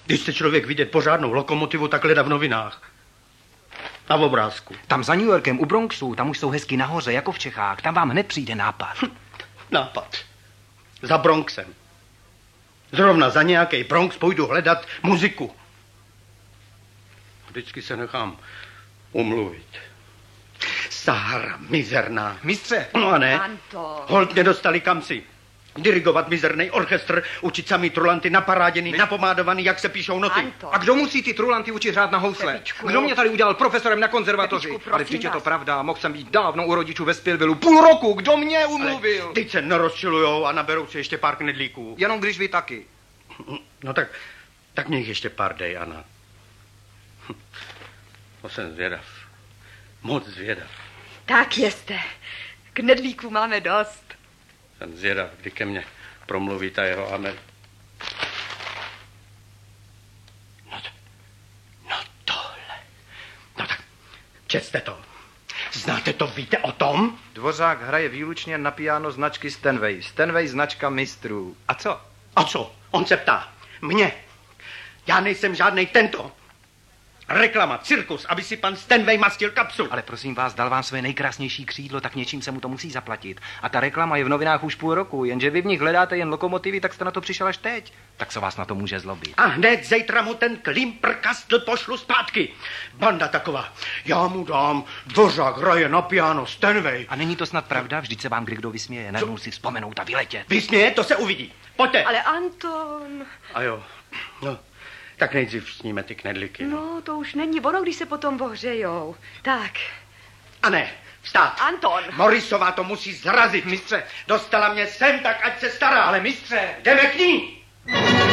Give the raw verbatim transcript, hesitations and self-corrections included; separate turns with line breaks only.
Když chce člověk vidět pořádnou lokomotivu, tak hledá v novinách. Na obrázku.
Tam za New Yorkem u Bronxu, tam už jsou hezky nahoře, jako v Čechách. Tam vám hned přijde nápad.
Hm, nápad. Za Bronxem. Zrovna za nějaký Bronx půjdu hledat muziku. Vždycky se nechám umluvit. Sahara mizerná.
Mistře.
No a ne.
Anton.
Holt nedostali kam si. Dirigovat mizerný orchestr, učit samý trulanty naparáděný, My... napomádovaný, jak se píšou noty.
Anton.
A kdo musí ty trulanty učit hrát na housle?
Pepičku.
Kdo mě tady udělal profesorem na konzervatoři?
Pepičku,
ale vždyť je to
vás.
pravda, mohl jsem být dávno u rodičů ve Spilvilu. Půl roku, kdo mě umluvil?
Ale teď se nerozčilujou a naberou si ještě pár knedlíků.
Jenom když vy taky.
No tak, tak mě jich ještě pár dej, Anna. To jsem zvědav. Moc zvědav.
Tak jeste. Knedlíků máme dost.
Jsem zvědav, kdy ke mně promluví ta jeho Amer... No, to, no tohle. No tak, česte to. Znáte to, víte o tom?
Dvořák hraje výlučně na piano značky Steinway. Steinway značka mistrů. A co?
A co? On se ptá. Mě. Já nejsem žádnej tento. Reklama, cirkus, aby si pan Steinway mastil kapsu.
Ale prosím vás, dal vám své nejkrásnější křídlo, tak něčím se mu to musí zaplatit. A ta reklama je v novinách už půl roku, jenže vy v nich hledáte jen lokomotivy, tak jste na to přišel až teď. Tak co vás na to může zlobit?
A hned zítra mu ten klimprkastl pošlu zpátky. Banda taková. Já mu dám, Dvořák hraje na piano Steinway.
A není to snad pravda? Vždyť se vám kdy vysměje, nemohu si vzpomenout a vyletět.
Vysměje, to se uvidí. Pojďte.
Ale Anton...
A jo, no, tak nejdřív sníme ty knedlíky.
No, to už není ono, když se potom ohřejou. Tak.
A ne, vstát.
Anton.
Morisová to musí zrazit.
Mistře.
Dostala mě sem, tak ať se stará.
Ale mistře.
Jdeme k ní.